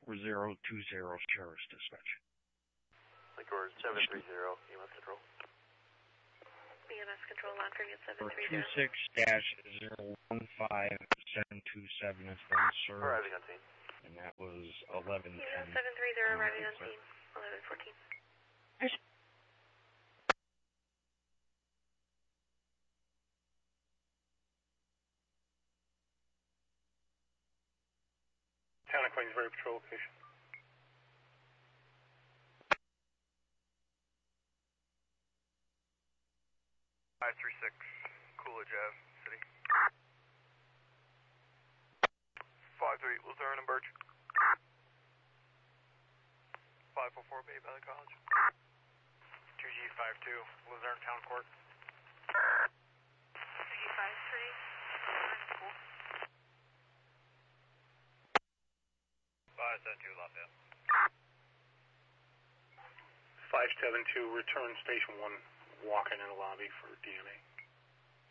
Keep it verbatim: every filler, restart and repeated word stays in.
zero two zero Sheriff's Dispatch. Liquor seven three zero, E M S Control. E M S Control, line for unit seven For three two zero. six dash zero one five seven two seven has been served. Arriving on scene. And that was eleven ten. seven three zero, arriving on scene, eleven fourteen. Town of Queensbury Patrol location. five three six, Coolidge Ave, City. five three, Luzerne and Birch. five four four, Bay Valley College. two G five two, Luzerne Town Court. two G five three, Luzerne School. five seven two, Lafayette. five seven two, return station one, walking in the lobby for D M A.